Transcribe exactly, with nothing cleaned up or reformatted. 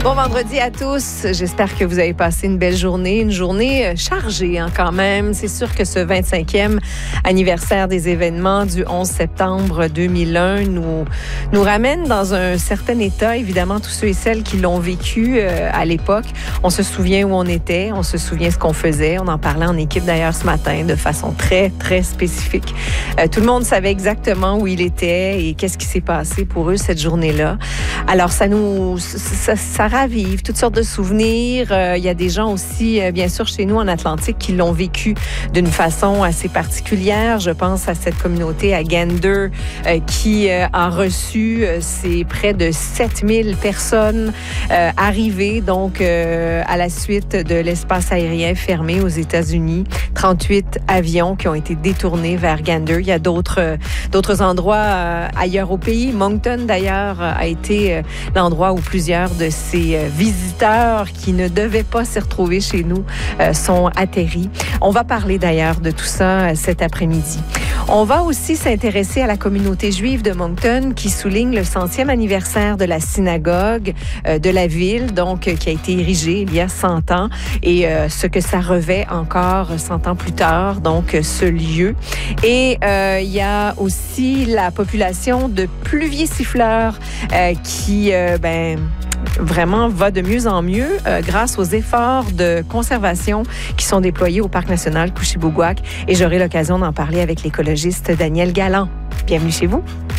Bon vendredi à tous. J'espère que vous avez passé une belle journée, une journée chargée hein, quand même. C'est sûr que ce vingt-cinquième anniversaire des événements du onze septembre deux mille un nous, nous ramène dans un certain état. Évidemment, tous ceux et celles qui l'ont vécu euh, à l'époque, on se souvient où on était, on se souvient ce qu'on faisait. On en parlait en équipe d'ailleurs ce matin de façon très, très spécifique. Euh, tout le monde savait exactement où il était et qu'est-ce qui s'est passé pour eux cette journée-là. Alors, ça nous... ça, ça ravive toutes sortes de souvenirs. Euh, il y a des gens aussi, euh, bien sûr, chez nous en Atlantique qui l'ont vécu d'une façon assez particulière. Je pense à cette communauté à Gander euh, qui euh, a reçu euh, c'est près de sept mille personnes euh, arrivées donc euh, à la suite de l'espace aérien fermé aux États-Unis. trente-huit avions qui ont été détournés vers Gander. Il y a d'autres euh, d'autres endroits euh, ailleurs au pays. Moncton, d'ailleurs, a été euh, l'endroit où plusieurs de ces euh, visiteurs qui ne devaient pas s'y retrouver chez nous euh, sont atterris. On va parler d'ailleurs de tout ça euh, cet après-midi. On va aussi s'intéresser à la communauté juive de Moncton qui souligne le centième anniversaire de la synagogue euh, de la ville, donc euh, qui a été érigée il y a cent ans et euh, ce que ça revêt encore cent ans plus tard, donc euh, ce lieu. Et euh, il y a aussi la population de pluviers-siffleurs euh, qui, euh, ben, vraiment va de mieux en mieux euh, grâce aux efforts de conservation qui sont déployés au Parc national Couchibougouac. Et j'aurai l'occasion d'en parler avec l'écologiste Daniel Galland. Bienvenue chez vous.